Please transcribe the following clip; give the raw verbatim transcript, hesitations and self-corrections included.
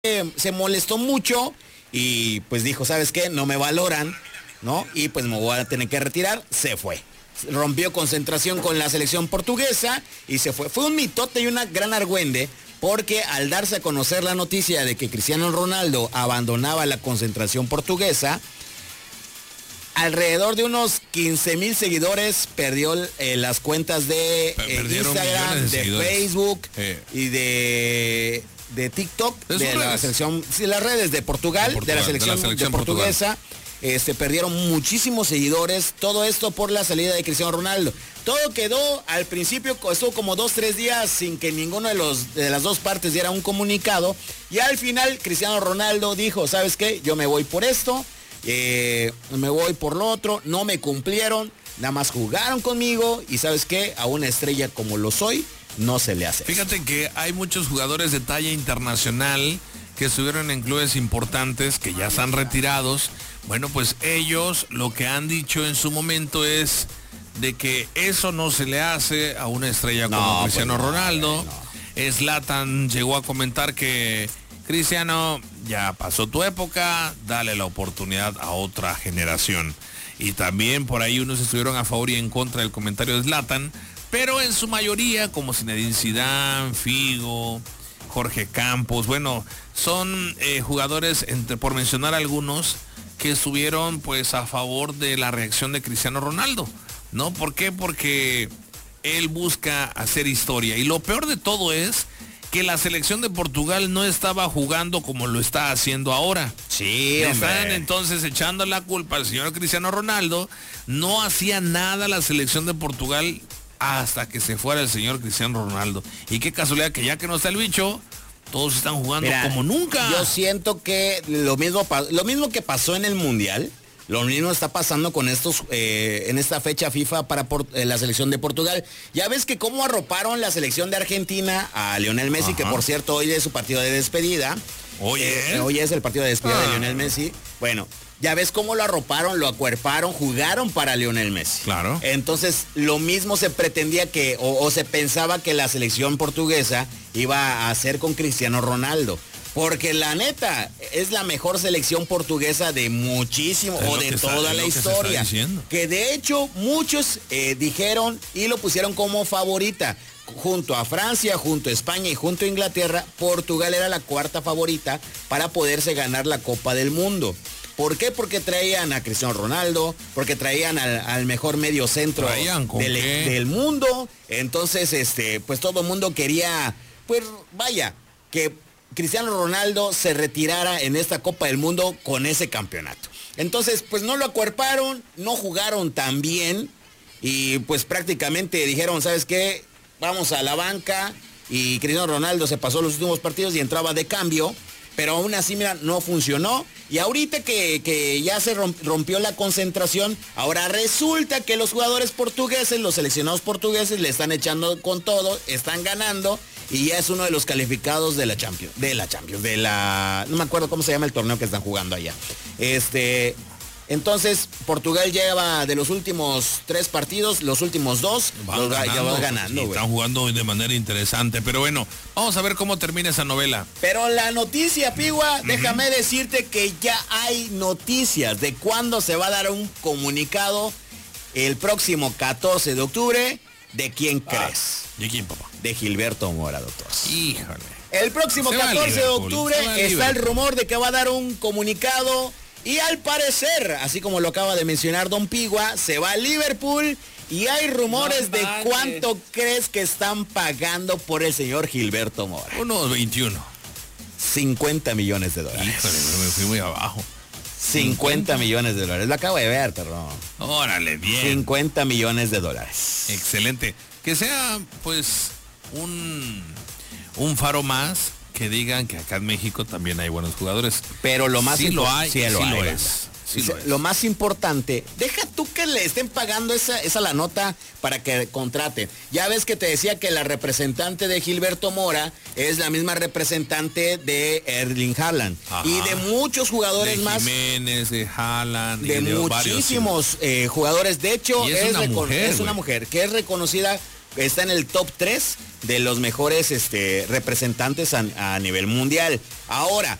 se molestó mucho y pues dijo, ¿sabes qué? No me valoran, ¿no? Y pues me voy a tener que retirar. Se fue. Rompió concentración con la selección portuguesa y se fue. Fue un mitote y una gran argüende porque al darse a conocer la noticia de que Cristiano Ronaldo abandonaba la concentración portuguesa, alrededor de unos quince mil seguidores perdió eh, las cuentas de eh, Instagram, de, de Facebook eh. y de... de TikTok, de, de la selección, sí, las redes de Portugal, de, Portugal, de la selección, de la selección de portuguesa, este, perdieron muchísimos seguidores, todo esto por la salida de Cristiano Ronaldo. Todo quedó, al principio estuvo como dos, tres días sin que ninguno de los de las dos partes diera un comunicado, y al final Cristiano Ronaldo dijo, ¿sabes qué? Yo me voy por esto, eh, me voy por lo otro, no me cumplieron, nada más jugaron conmigo, y ¿sabes qué? A una estrella como lo soy, no se le hace. Fíjate eso. Que hay muchos jugadores de talla internacional que estuvieron en clubes importantes que ya están retirados. Bueno, pues ellos lo que han dicho en su momento es de que eso no se le hace a una estrella no, como Cristiano pues no, Ronaldo. No. Zlatan llegó a comentar que Cristiano, ya pasó tu época, dale la oportunidad a otra generación. Y también por ahí unos estuvieron a favor y en contra del comentario de Zlatan. Pero en su mayoría, como Zinedine Zidane, Figo, Jorge Campos, bueno, son eh, jugadores, entre, por mencionar algunos, que estuvieron pues a favor de la reacción de Cristiano Ronaldo, ¿no? ¿Por qué? Porque él busca hacer historia. Y lo peor de todo es que la selección de Portugal no estaba jugando como lo está haciendo ahora. Sí, Le están entonces echando la culpa al señor Cristiano Ronaldo. No hacía nada la selección de Portugal hasta que se fuera el señor Cristiano Ronaldo. Y qué casualidad que ya que no está el bicho, todos están jugando Mira, como nunca. Yo siento que lo mismo, lo mismo que pasó en el Mundial, lo mismo está pasando con estos, eh, en esta fecha FIFA para por, eh, la selección de Portugal. Ya ves que cómo arroparon la selección de Argentina a Lionel Messi, Ajá. que por cierto hoy es su partido de despedida. Hoy eh, hoy es el partido de despedida ah. de Lionel Messi. Bueno, ya ves cómo lo arroparon, lo acuerparon, jugaron para Lionel Messi. Claro. Entonces, lo mismo se pretendía que, o, o se pensaba que la selección portuguesa iba a hacer con Cristiano Ronaldo. Porque la neta, es la mejor selección portuguesa de muchísimo, o de toda la historia. Que de hecho, muchos eh, dijeron y lo pusieron como favorita. Junto a Francia, junto a España y junto a Inglaterra, Portugal era la cuarta favorita para poderse ganar la Copa del Mundo. ¿Por qué? Porque traían a Cristiano Ronaldo, porque traían al, al mejor medio centro del, del mundo. Entonces, este, pues todo el mundo quería, pues vaya, que Cristiano Ronaldo se retirara en esta Copa del Mundo con ese campeonato. Entonces, pues no lo acuerparon, no jugaron tan bien y pues prácticamente dijeron, ¿sabes qué? Vamos a la banca, y Cristiano Ronaldo se pasó los últimos partidos y entraba de cambio. Pero aún así, mira, no funcionó. Y ahorita que, que ya se rompió la concentración, ahora resulta que los jugadores portugueses, los seleccionados portugueses, le están echando con todo, están ganando, y ya es uno de los calificados de la Champions, de la Champions, de la... no me acuerdo cómo se llama el torneo que están jugando allá. Este... Entonces, Portugal lleva de los últimos tres partidos, los últimos dos, van los ganando, ya va ganando. Sí, están jugando de manera interesante, pero bueno, vamos a ver cómo termina esa novela. Pero la noticia, Pigua, uh-huh. déjame decirte que ya hay noticias de cuándo se va a dar un comunicado el próximo catorce de octubre. ¿De quién ah, crees? ¿De quién, papá? De Gilberto Mora, doctor. Híjole. El próximo se catorce de octubre está el rumor de que va a dar un comunicado. Y al parecer, así como lo acaba de mencionar Don Pigua, se va a Liverpool y hay rumores no, de cuánto crees que están pagando por el señor Gilberto Mora. Unos veintiuno. cincuenta millones de dólares. Híjole, me fui muy abajo. cincuenta millones de dólares. Lo acabo de ver, perdón. Órale, bien. cincuenta millones de dólares. Excelente. Que sea, pues, un, un faro más. Que digan que acá en México también hay buenos jugadores. Pero lo más sí lo hay, sí lo, sí hay, lo es. Sí lo, es. Lo más importante, deja tú que le estén pagando esa, esa la nota para que contraten. Ya ves que te decía que la representante de Gilberto Mora es la misma representante de Erling Haaland. Ajá. Y de muchos jugadores de más. Jiménez, de Haaland. De, de muchísimos varios, eh, jugadores. De hecho, es, es, una mujer, es una mujer que es reconocida está en el top tres de los mejores este, representantes a, a nivel mundial. Ahora,